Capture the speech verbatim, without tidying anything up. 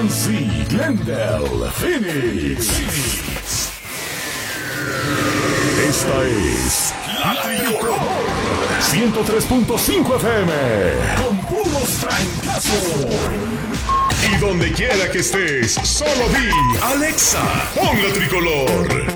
C, Glendale, Phoenix. Esta es La Tricolor ciento tres punto cinco F M con puros trancazos. Y donde quiera que estés, solo di Alexa, pon La Tricolor.